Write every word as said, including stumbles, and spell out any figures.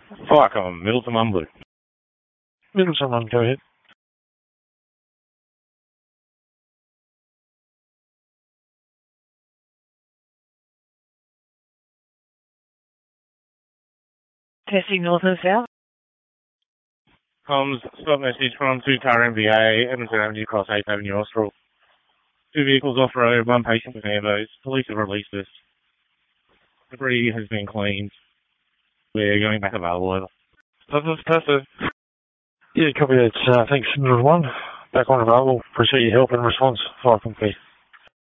Fuck, I'm Middleton Mumbley. Middleton one, go ahead. Testing north and south. Comms, stop message from two car M V A, Edmonton Avenue, across eighth Avenue, Austral. Two vehicles off-road, one patient with ambos. Police have released us. Debris has been cleaned. We're going back available over. That's perfect. Yeah, copy that. Uh, thanks, Middleton one. Back on available. Appreciate your help and response. Fire complete.